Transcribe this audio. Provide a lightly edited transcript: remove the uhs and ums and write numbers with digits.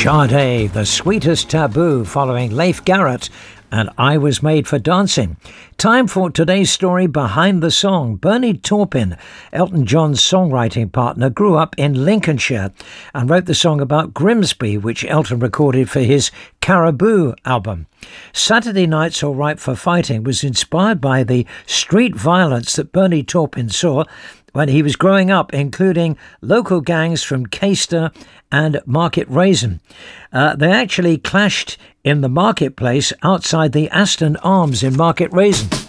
Sade, The Sweetest Taboo, following Leif Garrett and I Was Made for Dancing. Time for today's story behind the song. Bernie Taupin, Elton John's songwriting partner, grew up in Lincolnshire and wrote the song about Grimsby, which Elton recorded for his Caribou album. Saturday Night's All Right for Fighting was inspired by the street violence that Bernie Taupin saw when he was growing up, including local gangs from Caister and Market Raisin. They actually clashed in the marketplace outside the Aston Arms in Market Raisin.